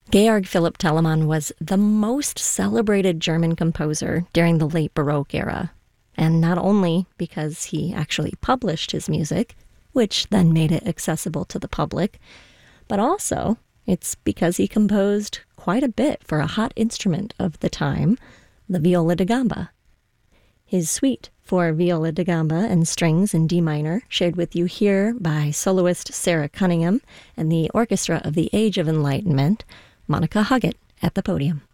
Georg Philipp Telemann was the most celebrated German composer during the late Baroque era. And not only because he actually published his music, which then made it accessible to the public, but also it's because he composed quite a bit for a hot instrument of the time, the viola da gamba. His suite for viola da gamba and strings in D minor, shared with you here by soloist Sarah Cunningham and the Orchestra of the Age of Enlightenment, Monica Huggett at the podium.